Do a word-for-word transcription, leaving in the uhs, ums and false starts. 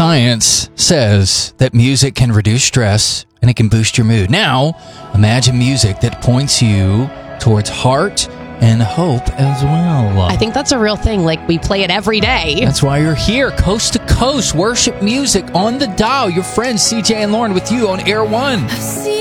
Science says that music can reduce stress and it can boost your mood. Now, imagine music that points you towards heart and hope as well. I think that's a real thing. Like, we play it every day. That's why you're here, coast to coast, worship music on the dial. Your friends C J and Lauren with you on Air One.